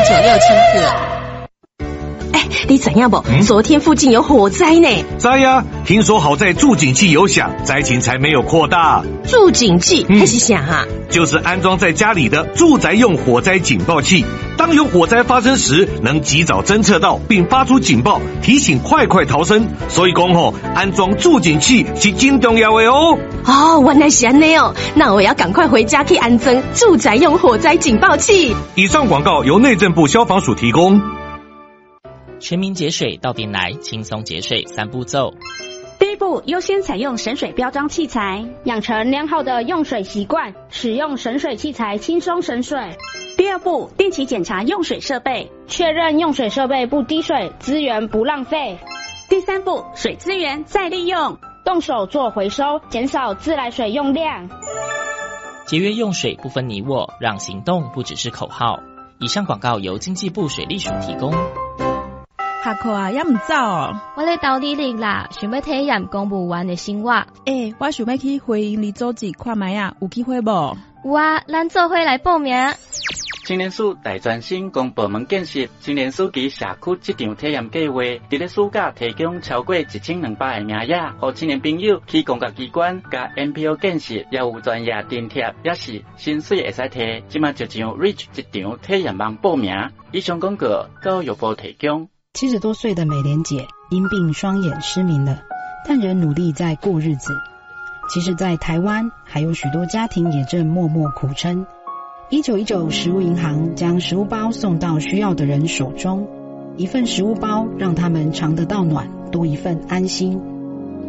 096794。你知影不？昨天附近有火灾呢。 知呀，听说好在住警器有响，灾情才没有扩大。 住警器还是啥啊？ 就是安装在家里的住宅用火灾警报器，当有火灾发生时，能及早侦测到并发出警报，提醒快逃生。所以讲安装住警器是真重要的哦。 哦，原来是这样哦，那我要赶快回家去安装住宅用火灾警报器。 以上广告由内政部消防署提供。 全民节水到店来，轻松节水3步骤。 第一步，优先采用省水标章器材，养成良好的用水习惯，使用省水器材轻松省水。第二步，定期检查用水设备，确认用水设备不滴水，资源不浪费。第三步，水资源再利用，动手做回收，减少自来水用量。 节约用水不分你我，让行动不只是口号。以上广告由经济部水利署提供。 下课啊，也唔走哦。 我咧斗地理啦，想要体验公务员的生活。 我想要去回营里组织看卖啊，有机会无？ 有啊，咱做伙来报名。 青年署大专生公部门建设青年署及社区这场体验计划，伫咧暑假提供超过1200个名额，予青年朋友去公家机关、甲 NPO 建设，也有专业津贴，也是薪水会使摕。即马就上 Reach 一场体验网报名。以上广告教育部提供。 70多岁的美莲姐因病双眼失明了，但仍努力在过日子。其实在台湾还有许多家庭也正默默苦撑。1919食物银行将食物包送到需要的人手中，一份食物包让他们尝得到暖，多一份安心。